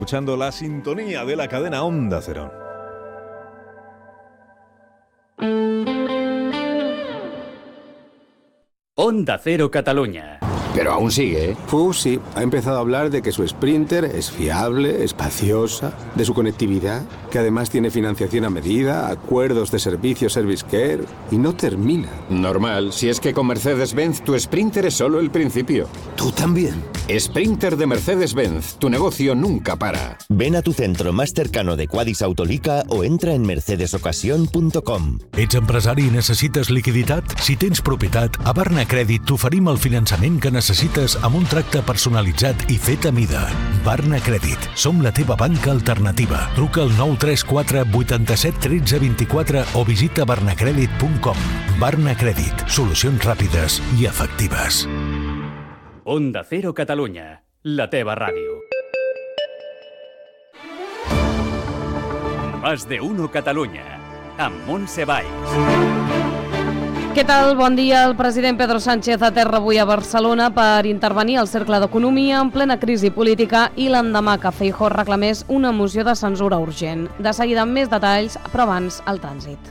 Escuchando la sintonía de la cadena Onda Cero. Onda Cero Cataluña. Pero aún sigue, ¿eh? Sí, ha empezado a hablar de que su Sprinter es fiable, espaciosa, de su conectividad, que además tiene financiación a medida, acuerdos de servicio Service Care, y no termina. Normal, si es que con Mercedes-Benz tu Sprinter es solo el principio. ¿Tú también? Sprinter de Mercedes-Benz, tu negocio nunca para. Ven a tu centro más cercano de Quadis Autolica o entra en mercedesocasion.com. Ets empresari i necessites liquiditat? Si tens propietat, a Barna Crèdit t'oferim el finançament que necessites amb un tracte personalitzat i fet a mida. Barna Crèdit. Som la teva banca alternativa. Truca al 934 87 13 24 o visita barnacredit.com. Barna Crèdit. Solucions ràpides i efectives. Onda Cero Catalunya, la teva ràdio. Más de uno Catalunya, amb Montse Valls. Què tal? Bon dia. El president Pedro Sánchez aterra avui a Barcelona per intervenir al Cercle d'Economia en plena crisi política i l'endemà que Feijóo reclamés una moció de censura urgent. De seguida amb més detalls, però abans el trànsit.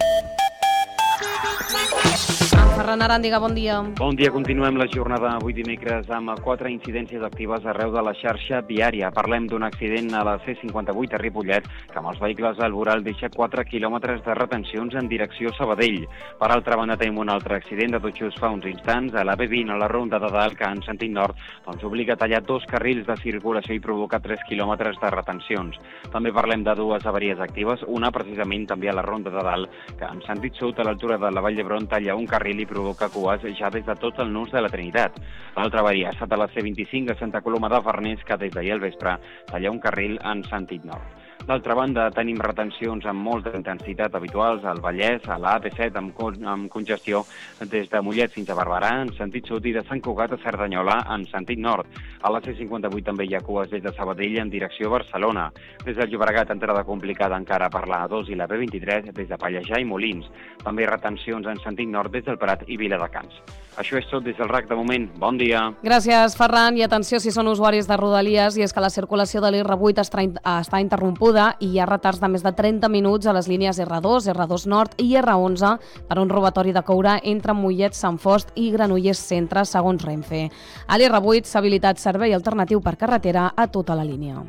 Ferran Aràndiga, bon dia. Bon dia, continuem la jornada avui dimecres amb 4 incidències actives arreu de la xarxa viària. Parlem d'un accident a la C58 a Ripollet, que amb els vehicles al voral deixa 4 quilòmetres de retencions en direcció Sabadell. Per altra banda, tenim un altre accident de tot just fa uns instants a la B20 a la Ronda de Dalt, que en sentit nord obliga a tallar 2 carrils de circulació i provoca 3 quilòmetres de retencions. També parlem de 2 avaries actives, una precisament també a la Ronda de Dalt, que en sentit sud a l'altura de la Vall d'Hebron talla un carril i provoca cues ja des de tot el nus de la Trinitat. L'altra avaria ha estat a la C25 a Santa Coloma de Farners, que des d'ahir al vespre talla un carril en sentit nord. D'altra banda, tenim retencions amb molta intensitat habituals al Vallès, a la AP7 amb congestió des de Mollet fins a Barberà en sentit sud i de Sant Cugat a Cerdanyola en sentit nord. A la C58 també hi ha cues des de Sabadell en direcció a Barcelona. Des del Llobregat, entrada complicada encara per la A2 i la B23 des de Pallejà i Molins. També retencions en sentit nord des del Prat i Viladecans. Això és tot des del RAC de moment. Bon dia. Gràcies, Ferran. I atenció si són usuaris de Rodalies, i és que la circulació de l'R8 està interrompuda i hi ha retards de més de 30 minuts a les línies R2, R2 Nord i R11 per un robatori de coure entre Mollet, Sant Fost i Granollers Centre, segons Renfe. A l'R8 s'ha habilitat servei alternatiu per carretera a tota la línia.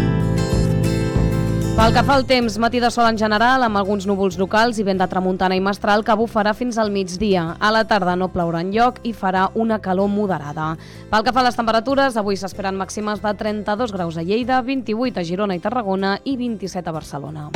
Pel que fa al temps, matí de sol en general, amb alguns núvols locals i vent de tramuntana i mestral que bufarà fins al migdia. A la tarda no plourà enlloc i farà una calor moderada. Pel que fa a les temperatures, avui s'esperen màximes de 32 graus a Lleida, 28 a Girona i Tarragona i 27 a Barcelona.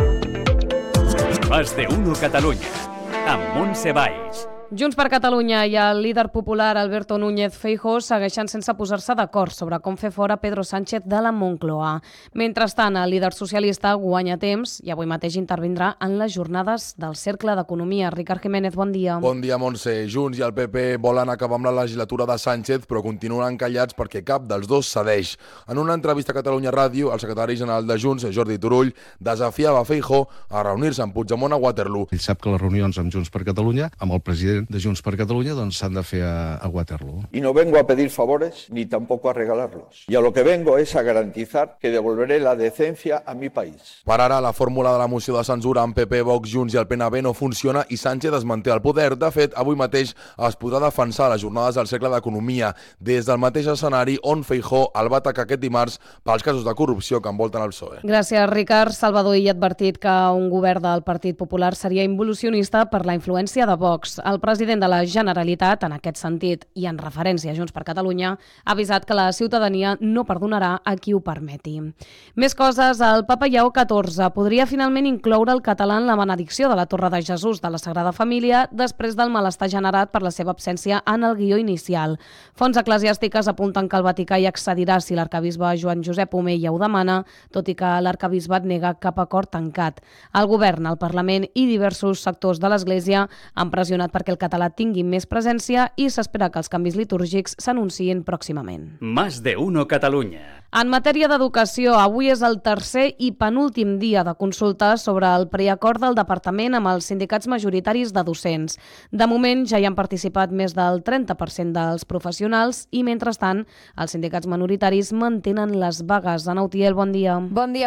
Más de uno Catalunya, amb Montse Valls. Junts per Catalunya i el líder popular Alberto Núñez Feijóo segueixen sense posar-se d'acord sobre com fer fora Pedro Sánchez de la Moncloa. Mentrestant, el líder socialista guanya temps i avui mateix intervindrà en les jornades del Cercle d'Economia. Ricard Jiménez, bon dia. Bon dia, Montse. Junts i el PP volen acabar amb la legislatura de Sánchez, però continuen encallats perquè cap dels dos cedeix. En una entrevista a Catalunya Ràdio, el secretari general de Junts, Jordi Turull, desafiava Feijóo a reunir-se amb Puigdemont a Waterloo. Ell sap que les reunions amb Junts per Catalunya, amb el president de Junts per Catalunya, doncs s'han de fer a Waterloo. Y no vengo a pedir favores ni tampoco a regalarlos. Y a lo que vengo es a garantizar que devolveré la decencia a mi país. Per ara, la fórmula de la moció de censura amb PP, Vox, Junts i el PNB no funciona i Sánchez es manté al poder. De fet, avui mateix es podrà defensar les jornades del Cercle d'Economia des del mateix escenari on Feijóo el va atacar aquest dimarts pels casos de corrupció que envolten el PSOE. Gràcies, Ricard. Salvador Illa ha advertit que un govern del Partit Popular seria involucionista per la influència de Vox. El president de la Generalitat, en aquest sentit i en referència a Junts per Catalunya, ha avisat que la ciutadania no perdonarà a qui ho permeti. Més coses, el Papa Lleó XIV podria finalment incloure el català en la benedicció de la Torre de Jesús de la Sagrada Família després del malestar generat per la seva absència en el guió inicial. Fonts eclesiàstiques apunten que el Vaticà hi accedirà si l'arcabisbe Joan Josep Omella ho demana, tot i que l'arcabisbat nega cap acord tancat. El govern, el Parlament i diversos sectors de l'Església han pressionat perquè el català tingui més presència i s'espera que els canvis litúrgics s'anunciïn pròximament. Más de uno Catalunya. En matèria d'educació, avui és el tercer i penúltim dia de consulta sobre el preacord del Departament amb els sindicats majoritaris de docents. De moment ja hi han participat més del 30% dels professionals i, mentrestant, els sindicats minoritaris mantenen les vagues. Ana Utiel, bon dia. Bon dia.